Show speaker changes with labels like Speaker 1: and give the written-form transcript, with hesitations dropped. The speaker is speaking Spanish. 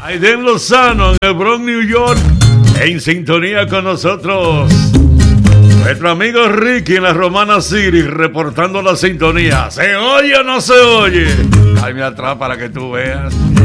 Speaker 1: Aiden Lozano en el Bronx, New York, en sintonía con nosotros. Nuestro amigo Ricky en la Romana City, reportando la sintonía. ¿Se oye o no se oye? Cállame atrás para que tú veas.